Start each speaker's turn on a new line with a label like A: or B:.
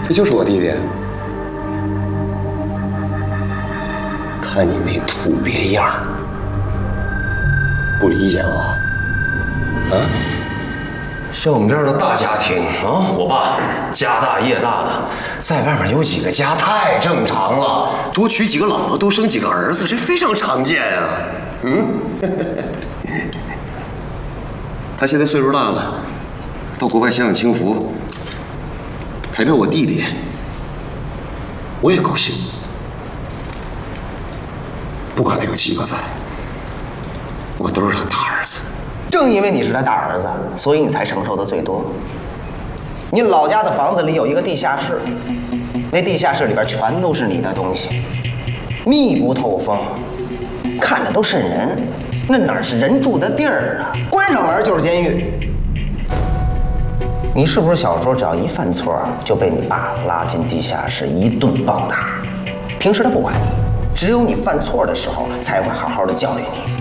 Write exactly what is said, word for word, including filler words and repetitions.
A: 这就是我弟弟。看你那土鳖样儿，不理解吗？啊？像我们这样的大家庭啊，我爸家大业大的，在外面有几个家太正常了，多娶几个老婆，多生几个儿子，这非常常见啊。嗯，他现在岁数大了，到国外享享清福，陪陪我弟弟，我也高兴。不管他有几个在，我都是他大儿子。
B: 正因为你是他大儿子，所以你才承受的最多。你老家的房子里有一个地下室，那地下室里边全都是你的东西，密不透风，看着都瘆人。那哪是人住的地儿啊？关上门就是监狱。你是不是小时候只要一犯错就被你爸拉进地下室一顿暴打？平时他不管你，只有你犯错的时候才会好好的教育你。